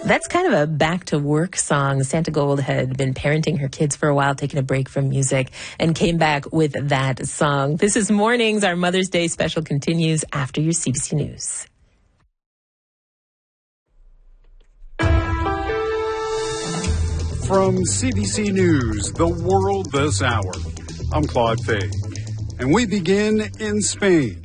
That's kind of a back-to-work song. Santa Gold had been parenting her kids for a while, taking a break from music, and came back with that song. This is Mornings. Our Mother's Day special continues after your CBC News. From CBC News, The World This Hour, I'm Claude Fay, and we begin in Spain.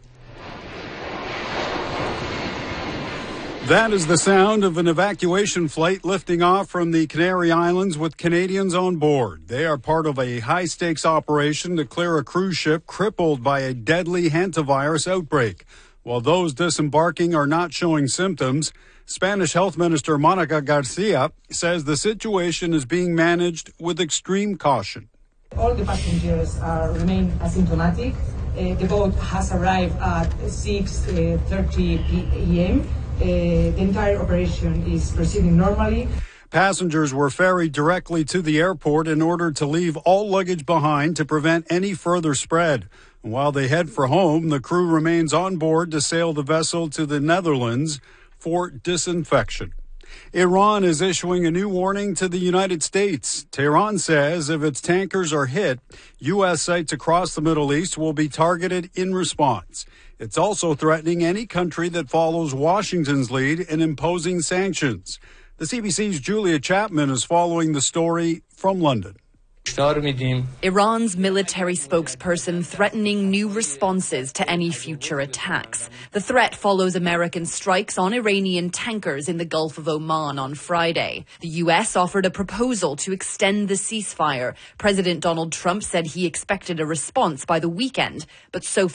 That is the sound of an evacuation flight lifting off from the Canary Islands with Canadians on board. They are part of a high-stakes operation to clear a cruise ship crippled by a deadly hantavirus outbreak. While those disembarking are not showing symptoms, Spanish Health Minister Monica Garcia says the situation is being managed with extreme caution. All the passengers remain asymptomatic. The boat has arrived at 6:30 p.m. The entire operation is proceeding normally. Passengers were ferried directly to the airport in order to leave all luggage behind to prevent any further spread. While they head for home, the crew remains on board to sail the vessel to the Netherlands for disinfection. Iran is issuing a new warning to the United States. Tehran says if its tankers are hit, U.S. sites across the Middle East will be targeted in response. It's also threatening any country that follows Washington's lead in imposing sanctions. The CBC's Julia Chapman is following the story from London. Iran's military spokesperson threatening new responses to any future attacks. The threat follows American strikes on Iranian tankers in the Gulf of Oman on Friday. The U.S. offered a proposal to extend the ceasefire. President Donald Trump said he expected a response by the weekend, but so far